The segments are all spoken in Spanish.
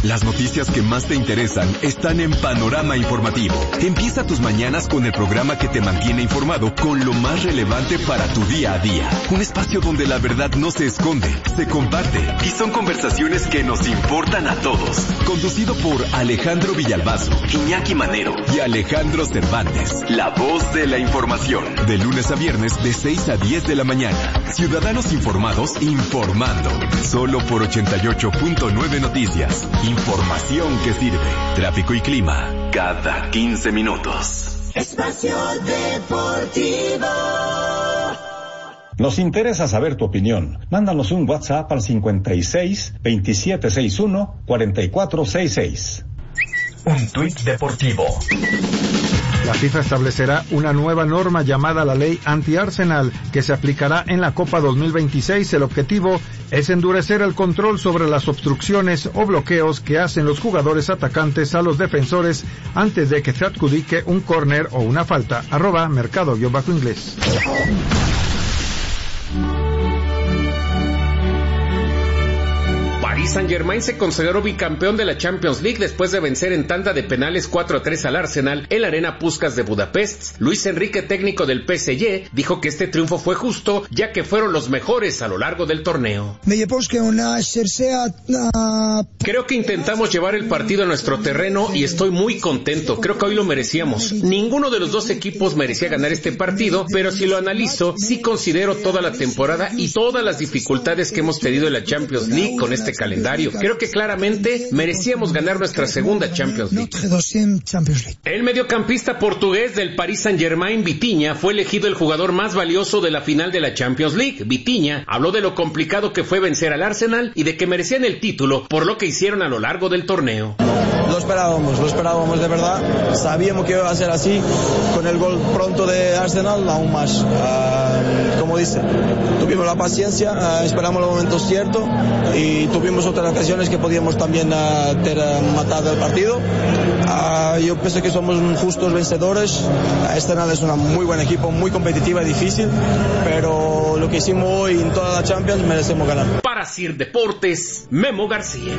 Las noticias que más te interesan están en Panorama Informativo. Empieza tus mañanas con el programa que te mantiene informado con lo más relevante para tu día a día. Un espacio donde la verdad no se esconde, se comparte y son conversaciones que nos importan a todos. Conducido por Alejandro Villalbazo, Iñaki Manero y Alejandro Cervantes. La voz de la información. De lunes a viernes de 6 a 10 de la mañana. Ciudadanos informados informando. Solo por 88.9 Noticias. Información que sirve. Tráfico y clima cada 15 minutos. Espacio Deportivo. Nos interesa saber tu opinión. Mándanos un WhatsApp al 56 2761 4466. Un tuit deportivo. La FIFA establecerá una nueva norma llamada la Ley Anti-Arsenal, que se aplicará en la Copa 2026. El objetivo es endurecer el control sobre las obstrucciones o bloqueos que hacen los jugadores atacantes a los defensores antes de que se adjudique un córner o una falta. @mercado_inglés. Paris Saint-Germain se consagró bicampeón de la Champions League después de vencer en tanda de penales 4-3 al Arsenal en la Arena Puskás de Budapest. Luis Enrique, técnico del PSG, dijo que este triunfo fue justo, ya que fueron los mejores a lo largo del torneo. Creo que intentamos llevar el partido a nuestro terreno y estoy muy contento. Creo que hoy lo merecíamos. Ninguno de los dos equipos merecía ganar este partido, pero si lo analizo, sí considero toda la temporada y todas las dificultades que hemos tenido en la Champions League con este calendario. Creo que claramente merecíamos ganar nuestra segunda Champions League. El mediocampista portugués del Paris Saint-Germain, Vitinha, fue elegido el jugador más valioso de la final de la Champions League. Vitinha habló de lo complicado que fue vencer al Arsenal y de que merecían el título por lo que hicieron a lo largo del torneo. Lo esperábamos de verdad. Sabíamos que iba a ser así. Con el gol pronto de Arsenal, aún más. Como dice, tuvimos la paciencia, esperamos los momentos ciertos y tuvimos otras ocasiones que podíamos también ter matado el partido. Yo pienso que somos justos vencedores. Arsenal es un muy buen equipo, muy competitiva y difícil, pero lo que hicimos hoy en toda la Champions merecemos ganar. Para Sir Deportes, Memo García.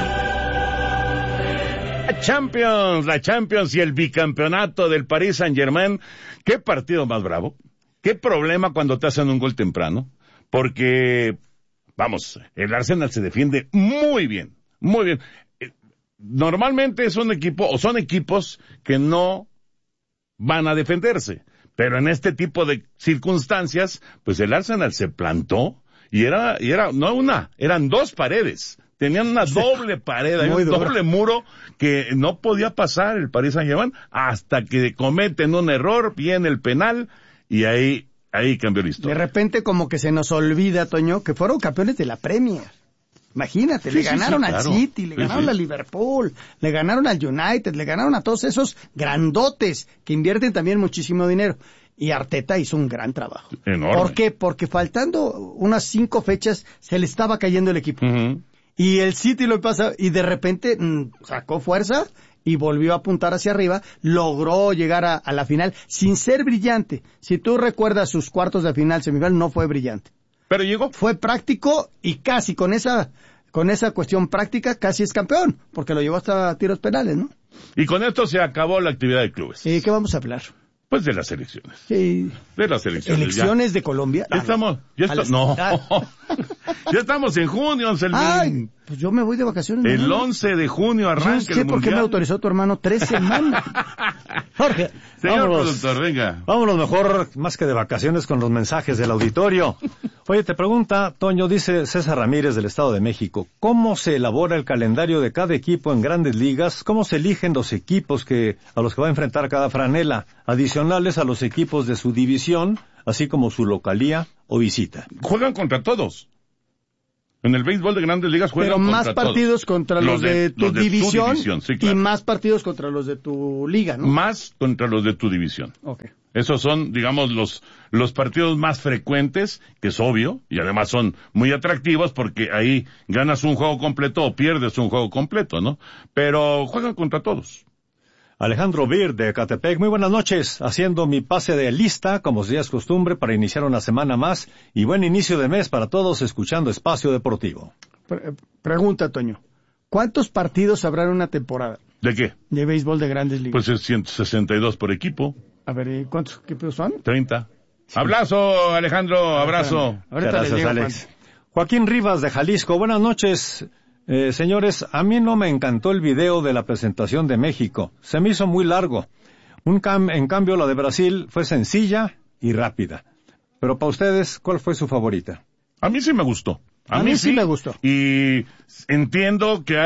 La Champions y el bicampeonato del Paris Saint-Germain. ¿Qué partido más bravo? ¿Qué problema cuando te hacen un gol temprano? Porque, vamos, el Arsenal se defiende muy bien, muy bien. Normalmente es un equipo, o son equipos que no van a defenderse. Pero en este tipo de circunstancias, pues el Arsenal se plantó y era no una, eran dos paredes. Tenían una doble pared, un doble muro que no podía pasar el Paris Saint-Germain hasta que cometen un error, viene el penal y ahí cambió la historia. De repente como que se nos olvida, Toño, que fueron campeones de la Premier. Imagínate, le ganaron al City, le ganaron al Liverpool, le ganaron al United, le ganaron a todos esos grandotes que invierten también muchísimo dinero. Y Arteta hizo un gran trabajo. Enorme. ¿Por qué? Porque faltando unas 5 fechas se le estaba cayendo el equipo. Uh-huh. Y el City lo pasa, y de repente sacó fuerza y volvió a apuntar hacia arriba, logró llegar a la final sin ser brillante. Si tú recuerdas sus cuartos de final, semifinal, no fue brillante. Pero llegó. Fue práctico y casi con esa cuestión práctica casi es campeón, porque lo llevó hasta tiros penales, ¿no? Y con esto se acabó la actividad de clubes. ¿Y qué vamos a hablar? Pues de las elecciones. Sí. De las elecciones. ¿Elecciones de Colombia? Ya estamos en junio, Anselmín. Ay, pues yo me voy de vacaciones. El 11 de junio arranca el Mundial. ¿Por qué me autorizó tu hermano 3 semanas? Jorge, señor productor, venga. Vámonos mejor, más que de vacaciones, con los mensajes del auditorio. Oye, te pregunta, Toño, dice César Ramírez del Estado de México, ¿cómo se elabora el calendario de cada equipo en Grandes Ligas? ¿Cómo se eligen los equipos a los que va a enfrentar cada franela, adicionales a los equipos de su división, así como su localía o visita? Juegan contra todos. En el béisbol de Grandes Ligas juegan contra todos. Pero más partidos contra los de tu división, sí, claro. Y más partidos contra los de tu liga, ¿no? Más contra los de tu división. Okay. Esos son, digamos, los partidos más frecuentes, que es obvio, y además son muy atractivos porque ahí ganas un juego completo o pierdes un juego completo, ¿no? Pero juegan contra todos. Alejandro Bir de Ecatepec, muy buenas noches, haciendo mi pase de lista, como ya es costumbre, para iniciar una semana más, y buen inicio de mes para todos, escuchando Espacio Deportivo. Pregunta, Toño, ¿Cuántos partidos habrá en una temporada? ¿De qué? De béisbol de Grandes Ligas. Pues es 162 por equipo. A ver, ¿cuántos equipos son? 30. Sí. Abrazo, Alejandro, abrazo. Gracias, Alex. Joaquín Rivas de Jalisco, buenas noches. Señores, a mí no me encantó el video de la presentación de México. Se me hizo muy largo. En cambio, la de Brasil fue sencilla y rápida. Pero para ustedes, ¿cuál fue su favorita? A mí sí me gustó. A mí sí me gustó. Y entiendo que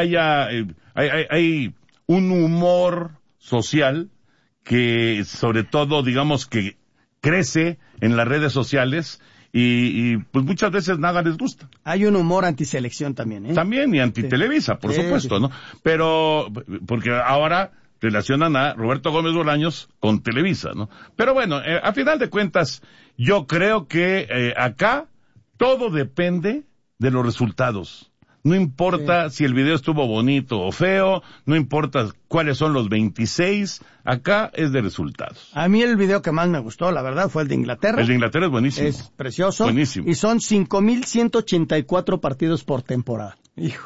hay un humor social que, sobre todo, digamos que crece en las redes sociales y pues muchas veces nada les gusta. Hay un humor antiselección también, ¿eh? También, y anti-Televisa, por supuesto, ¿no? Pero, porque ahora relacionan a Roberto Gómez Bolaños con Televisa, ¿no? Pero bueno, a final de cuentas, yo creo que acá todo depende de los resultados. No importa si el video estuvo bonito o feo, no importa cuáles son los 26, acá es de resultados. A mí el video que más me gustó, la verdad, fue el de Inglaterra. El de Inglaterra es buenísimo. Es precioso. Buenísimo. Y son 5,184 partidos por temporada. Hijo,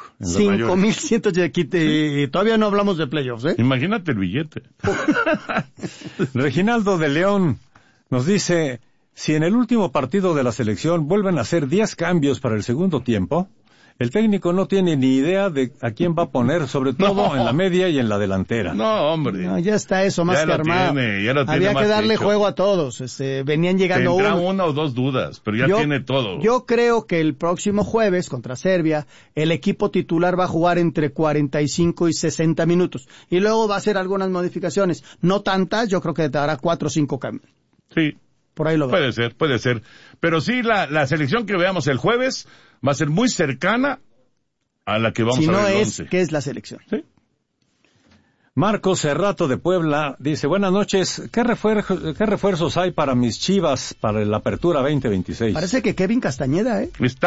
5,184. Y todavía no hablamos de playoffs, ¿eh? Imagínate el billete. Reginaldo de León nos dice, si en el último partido de la selección vuelven a hacer 10 cambios para el segundo tiempo, el técnico no tiene ni idea de a quién va a poner, sobre todo en la media y en la delantera. No, hombre. No, ya está eso más que armado. Había que darle juego a todos. Venían llegando Tendrá una o dos dudas, pero ya tiene todo. Yo creo que el próximo jueves contra Serbia, el equipo titular va a jugar entre 45 y 60 minutos. Y luego va a hacer algunas modificaciones. No tantas, yo creo que te dará 4 o 5 cambios. Sí. Por ahí lo veo. Puede ser. Pero sí, la selección que veamos el jueves va a ser muy cercana a la que vamos a ver el 11. Si no es, ¿qué es la selección? Sí. Marcos Cerrato de Puebla dice, buenas noches, ¿qué refuerzos hay para mis Chivas para la apertura 2026? Parece que Kevin Castañeda,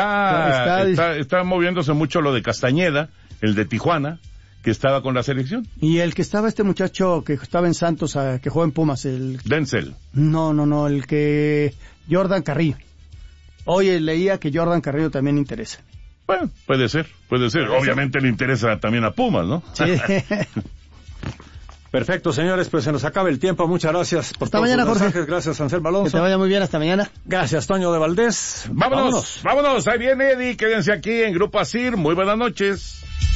Está moviéndose mucho lo de Castañeda, el de Tijuana, que estaba con la selección. Y el que estaba este muchacho que estaba en Santos, que juega en Pumas, Denzel. No, el que... Jordan Carrillo. Oye, leía que Jordan Carrillo también interesa. Bueno, puede ser. Obviamente le interesa también a Pumas, ¿no? Sí. Perfecto, señores, pues se nos acaba el tiempo. Muchas gracias por hasta mañana, Jorge. Gracias, Anselmo Alonso. Que te vaya muy bien, hasta mañana. Gracias, Toño de Valdés. Vámonos. Ahí viene Eddie, quédense aquí en Grupo Asir. Muy buenas noches.